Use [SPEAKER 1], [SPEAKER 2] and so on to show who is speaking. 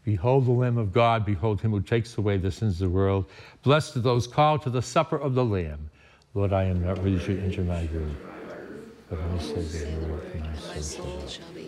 [SPEAKER 1] Behold the Lamb of God, behold him who takes away the sins of the world. Blessed are those called to the supper of the Lamb. Lord, I am not worthy to enter my room, but only say the word, and my soul shall be